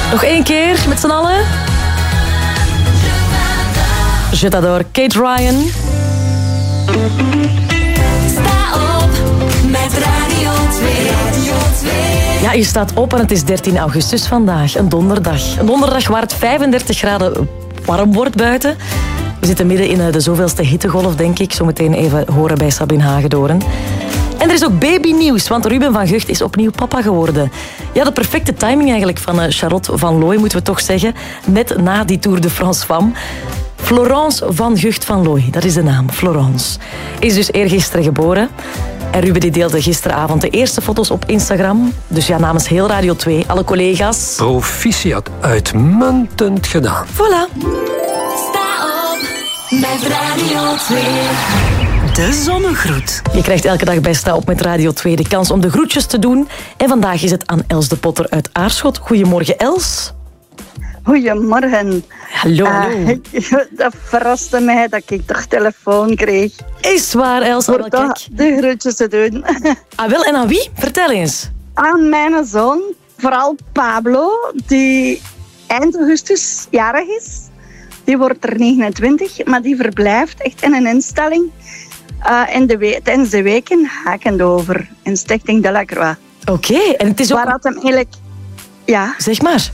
Nog 1 keer met z'n allen. Je t'adore, Kate Ryan. Sta op met Radio 2. Ja, je staat op en het is 13 augustus vandaag, een donderdag. Een donderdag waar het 35 graden warm wordt buiten. We zitten midden in de zoveelste hittegolf, denk ik. Zometeen even horen bij Sabine Hagedoorn. En er is ook babynieuws, want Ruben van Gucht is opnieuw papa geworden. Ja, de perfecte timing eigenlijk van Charlotte van Looy, moeten we toch zeggen. Net na die Tour de France Femme. Florence van Gucht van Looy, dat is de naam, Florence. Is dus eergisteren geboren. En Ruben die deelde gisteravond de eerste foto's op Instagram. Dus ja, namens heel Radio 2, alle collega's. Proficiat, uitmuntend gedaan. Voilà. Sta op met Radio 2. De zonnegroet. Je krijgt elke dag bij Sta op met Radio 2 de kans om de groetjes te doen. En vandaag is het aan Els de Potter uit Aarschot. Goedemorgen, Els. Goedemorgen. Hallo. Dat verraste mij dat ik toch telefoon kreeg. Is waar, Els. Voor toch de groetjes te doen. Ah, wel, en aan wie? Vertel eens. Aan mijn zoon, vooral Pablo, die eind augustus jarig is. Die wordt er 29, maar die verblijft echt in een instelling tijdens de week in Hakendover, in Stichting Delacroix. Oké, en het is ook... Waar dat hem eigenlijk... Ja. Zeg maar.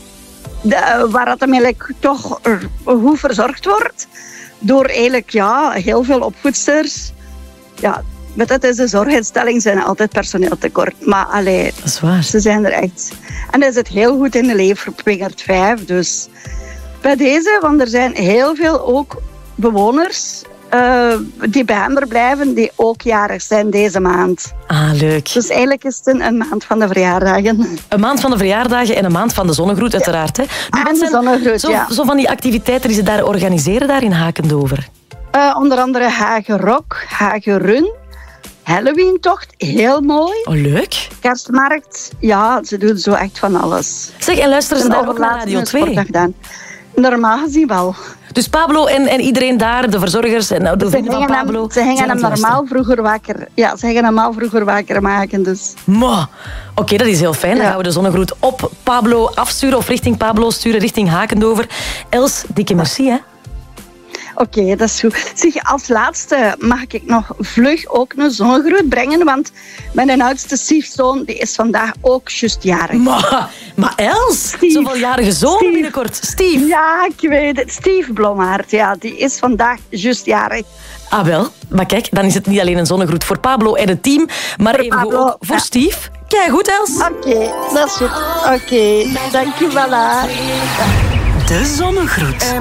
Waar dat hem eigenlijk toch goed verzorgd wordt. Door eigenlijk heel veel opvoedsters. Ja, met het is de zorginstelling zijn er altijd personeel tekort. Maar allee, dat is waar. Ze zijn er echt. En hij zit heel goed in de leefwingerd 5. Dus bij deze, want er zijn heel veel ook bewoners die bij hem verblijven, die ook jarig zijn deze maand. Ah, leuk. Dus eigenlijk is het een maand van de verjaardagen. Een maand van de verjaardagen en een maand van de zonnegroet, uiteraard. Hè? En de zonnegroet, zo van die activiteiten die ze daar organiseren, daar in Hakendover. Onder andere Hagenrock, Hagenrun, Halloween-tocht, heel mooi. Oh, leuk. Kerstmarkt, ja, ze doen zo echt van alles. Zeg, en luisteren ze daar ook naar Radio 2? Normaal gezien wel. Dus Pablo en iedereen daar, de verzorgers en de vrienden van Pablo... Ze gingen hem normaal vroeger wakker. Ja, ze gingen hem al vroeger wakker maken, dus... Oké, dat is heel fijn. Dan gaan we de zonnegroet op Pablo afsturen of richting Pablo sturen, richting Hakendover. Els, dikke merci, hè. Oké, dat is goed. Zeg, als laatste mag ik nog vlug ook een zonnegroet brengen, want mijn oudste stiefzoon die is vandaag ook juist jarig. Maar Els, zoveel jarige zoon binnenkort. Steve. Ja, ik weet het. Steve Blommaert, ja, die is vandaag juist jarig. Ah wel, maar kijk, dan is het niet alleen een zonnegroet voor Pablo en het team, maar even ook voor Steve. Kijk goed, Els. Oké, dat is goed. Oké, dankjewel. De zonnegroet.